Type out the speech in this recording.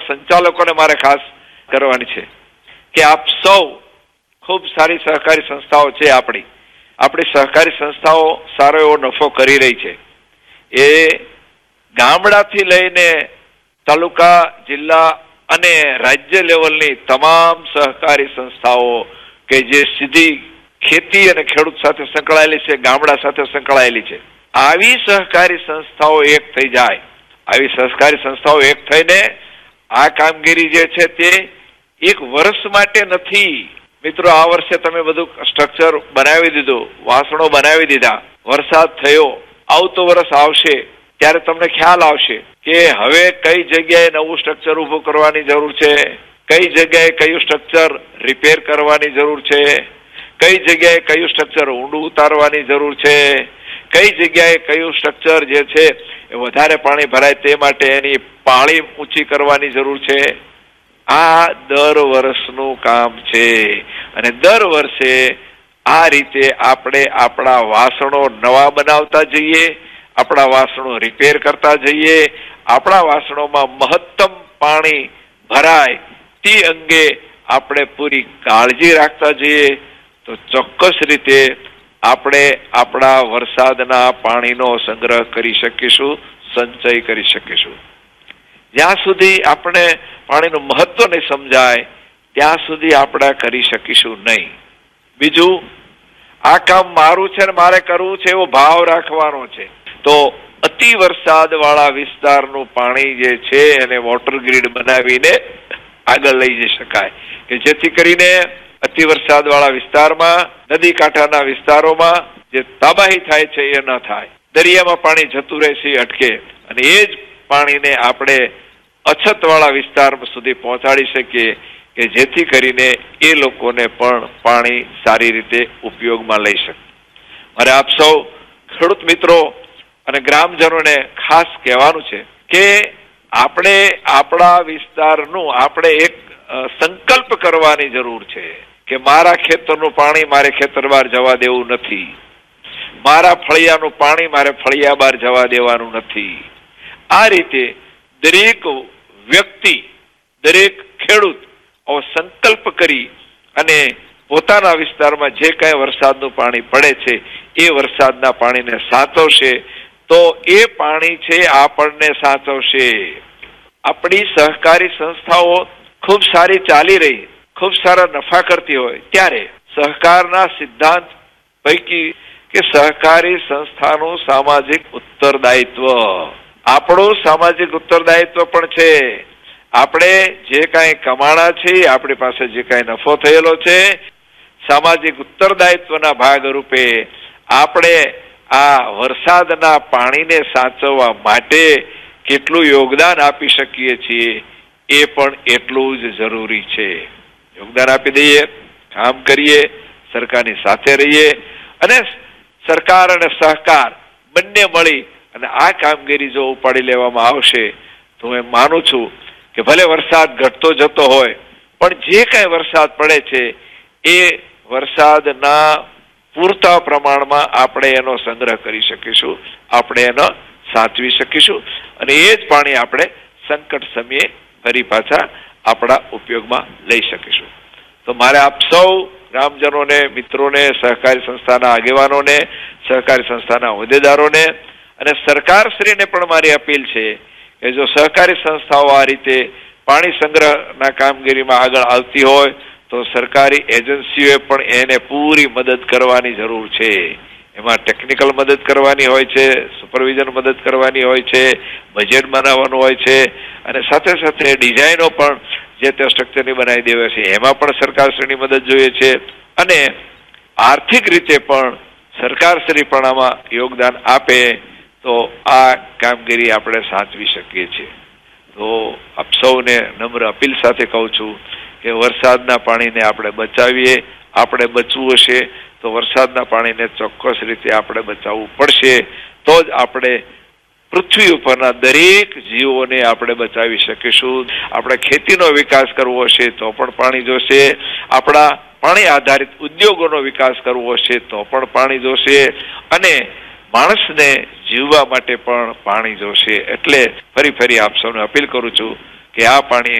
સંચાલકોને મારે ખાસ કરવાની છે કે આપ સૌ ખૂબ સારી સહકારી સંસ્થાઓ છે. આપણી સહકારી સંસ્થાઓ સારો એવો નફો કરી રહી છે. એ ગામડાથી લઈને તાલુકા, જિલ્લા અને રાજ્ય લેવલની તમામ સહકારી સંસ્થાઓ કે જે સીધી ખેતી અને ખેડૂત સાથે સંકળાયેલી છે, ગામડા સાથે સંકળાયેલી છે, આવી સહકારી સંસ્થાઓ એક થઈ જાય. આવી સહકારી સંસ્થાઓ એક થઈને આ કામગીરી જે છે તે એક વર્ષ માટે નથી. મિત્રો, આ વર્ષે તમે બધું સ્ટ્રક્ચર બનાવી દીધું, વાસણો બનાવી દીધા, વરસાદ થયો, આવતો વર્ષ આવશે ત્યારે તમને ખ્યાલ આવશે કે હવે કઈ જગ્યાએ નવું સ્ટ્રક્ચર ઊભું કરવાની જરૂર છે, કઈ જગ્યાએ કયું સ્ટ્રક્ચર રિપેર કરવાની જરૂર છે, કઈ જગ્યાએ કયું સ્ટ્રક્ચર ઊંડું ઉતારવાની જરૂર છે, કઈ જગ્યાએ કયું સ્ટ્રક્ચર જે છે એ વધારે પાણી ભરાય તે માટે એની પાળી ઊંચી કરવાની જરૂર છે. આ દર વર્ષનું કામ છે અને દર વર્ષે આ રીતે આપણે આપણા વાસણો નવા બનાવતા જઈએ, આપણા વાસણો રિપેર કરતા જઈએ, આપણા વાસણોમાં મહત્તમ પાણી ભરાય તે અંગે આપણે પૂરી કાળજી રાખતા જઈએ તો ચોક્કસ રીતે આપણે આપણા વરસાદના પાણીનો સંગ્રહ કરી શકીશું, સંચય કરી શકીશું. જ્યાં સુધી આપણે પાણીનું મહત્વ નહીં સમજાય ત્યાં સુધી આપણે કરી શકીશું નહીં. બીજું, આ કામ મારું છે ને મારે કરવું છે એવો ભાવ રાખવાનો છે. તો અતિ વરસાદ વાળા વિસ્તારનું પાણી જે છે એને વોટર ગ્રીડ બનાવીને આગળ લઈ જઈ શકાય કે જેથી કરીને અતિ વરસાદ વાળા વિસ્તારમાં, નદી કાંઠાના વિસ્તારોમાં જે તબાહી થાય છે એ ન થાય. દરિયામાં પાણી જતું રહે છે, અટકે, અને એ જ પાણીને આપણે અછત વાળા વિસ્તાર સુધી પહોંચાડી શકીએ કે જેથી કરીને એ લોકોને પણ પાણી સારી રીતે ઉપયોગમાં લઈ શકે. મારે આપ સૌ ખેડૂત મિત્રો અને ગ્રામજનોને ખાસ કહેવાનું છે કે આપણે આપણા વિસ્તારનું આપણે એક સંકલ્પ કરવાની જરૂર છે કે મારા ખેતરનું પાણી મારે ખેતર બહાર જવા દેવું નથી, મારા ફળિયાનું પાણી મારે ફળિયા બહાર જવા દેવાનું નથી. આ રીતે દરેક વ્યક્તિ, દરેક ખેડૂત સંકલ્પ કરી અને પોતાના વિસ્તારમાં જે કઈ વરસાદનું પાણી પડે છે એ વરસાદના પાણીને સાચવશે તો એ પાણી છે આપણને સાચવશે. આપણી સહકારી સંસ્થાઓ ખૂબ સારી ચાલી રહી, ખૂબ સારા નફા કરતી હોય ત્યારે સહકારના સિદ્ધાંત પૈકી કે સહકારી સંસ્થાનું સામાજિક ઉત્તરદાયિત્વ, આપણું સામાજિક ઉત્તરદાયિત્વ પણ છે. આપણે જે કાંઈ કમાણા છે, આપણી પાસે જે કાંઈ નફો થયેલો છે, સામાજિક ઉત્તરદાયિત્વના ભાગરૂપે આપણે આ વરસાદના પાણીને સાચવવા માટે કેટલું યોગદાન આપી શકીએ છીએ એ પણ એટલું જ જરૂરી છે. યોગદાન આપી દઈએ, કામ કરીએ, સરકારની સાથે રહીએ અને સરકાર અને સહકાર બંને મળી અને આ કામગીરી જો ઉપાડી લેવામાં આવશે તો હું એમ માનું છું કે ભલે વરસાદ ઘટતો જતો હોય પણ જે કાંઈ વરસાદ પડે છે એ વરસાદના પૂરતા પ્રમાણમાં આપણે એનો સંગ્રહ કરી શકીશું, આપણે એનો સાચવી શકીશું અને એ જ પાણી આપણે સંકટ સમયે ફરી પાછા આપણા ઉપયોગમાં લઈ શકીશું. તો મારે આપ સૌ ગ્રામજનોને, મિત્રોને, સહકારી સંસ્થાના આગેવાનોને, સહકારી સંસ્થાના હોદ્દેદારોને અને સરકારશ્રીને પણ મારી અપીલ છે કે જો સહકારી સંસ્થાઓ આ રીતે પાણી સંગ્રહના કામગીરીમાં આગળ આવતી હોય તો સરકારી એજન્સીઓએ પણ એને પૂરી મદદ કરવાની જરૂર છે. એમાં ટેકનિકલ મદદ કરવાની હોય છે, સુપરવિઝન મદદ કરવાની હોય છે, બજેટ બનાવવાનું હોય છે અને સાથે સાથે ડિઝાઇનો પણ જે તે સ્ટ્રક્ચરની બનાવી દેવા છે એમાં પણ સરકારશ્રીની મદદ જોઈએ છે અને આર્થિક રીતે પણ સરકારશ્રી પણ આમાં યોગદાન આપે તો આ કામગીરી આપણે સાચવી શકીએ છીએ. તો આપ સૌને નમ્ર અપીલ સાથે કહું છું કે વરસાદના પાણીને આપણે બચાવીએ. આપણે બચવું હશે તો વરસાદના પાણીને ચોક્કસ રીતે આપણે બચાવવું પડશે તો જ આપણે પૃથ્વી ઉપરના દરેક જીવોને આપણે બચાવી શકીશું. આપણે ખેતીનો વિકાસ કરવો હશે તો પણ પાણી જોશે, આપણા પાણી આધારિત ઉદ્યોગોનો વિકાસ કરવો હશે તો પણ પાણી જોશે અને માણસને જીવવા માટે પણ પાણી જોશે. એટલે ફરી આપ સૌને અપીલ કરું છું કે આ પાણી